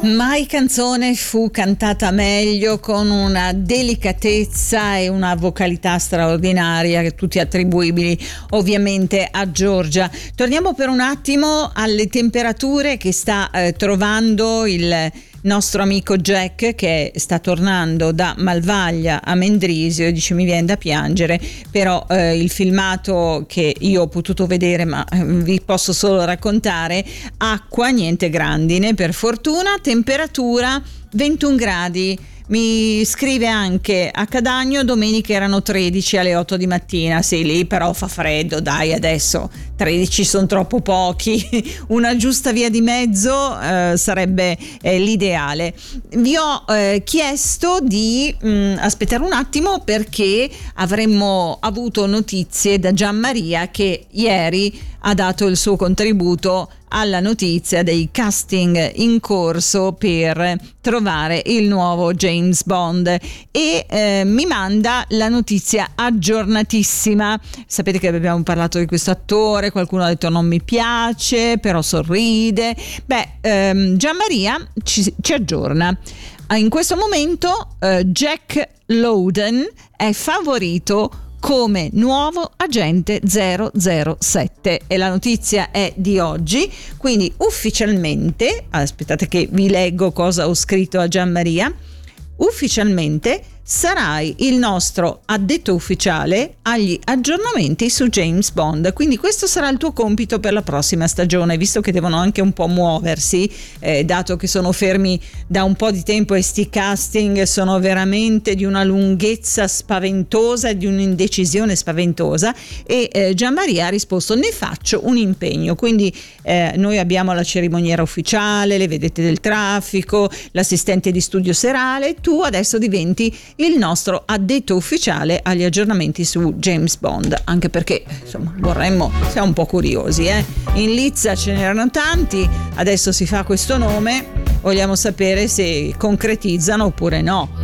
Mai canzone fu cantata meglio, con una delicatezza e una vocalità straordinaria, che tutti attribuibili ovviamente a Giorgia. Torniamo per un attimo alle temperature che sta trovando il nostro amico Jack, che sta tornando da Malvaglia a Mendrisio, e dice: mi viene da piangere, però il filmato che io ho potuto vedere, ma vi posso solo raccontare: acqua, niente grandine per fortuna, temperatura 21 gradi. Mi scrive anche a Cadagno: domenica erano 13 alle 8 di mattina. Sì, lì però fa freddo, dai, adesso 13 sono troppo pochi, una giusta via di mezzo sarebbe l'ideale. Vi ho chiesto di aspettare un attimo, perché avremmo avuto notizie da Gianmaria, che ieri ha dato il suo contributo alla notizia dei casting in corso per trovare il nuovo James Bond, e mi manda la notizia aggiornatissima. Sapete che abbiamo parlato di questo attore, qualcuno ha detto non mi piace, però sorride. Gianmaria ci aggiorna. In questo momento Jack Lowden è favorito come nuovo agente 007, e la notizia è di oggi, quindi ufficialmente, aspettate che vi leggo cosa ho scritto a Gianmaria, ufficialmente sarai il nostro addetto ufficiale agli aggiornamenti su James Bond, quindi questo sarà il tuo compito per la prossima stagione, visto che devono anche un po' muoversi, dato che sono fermi da un po' di tempo, e sti casting sono veramente di una lunghezza spaventosa e di un'indecisione spaventosa, e Gianmaria ha risposto: ne faccio un impegno. Quindi noi abbiamo la cerimoniera ufficiale, le vedette del traffico, l'assistente di studio serale, tu adesso diventi il nostro addetto ufficiale agli aggiornamenti su James Bond, anche perché insomma siamo un po' curiosi, in lizza ce n'erano tanti, adesso si fa questo nome, vogliamo sapere se concretizzano oppure no.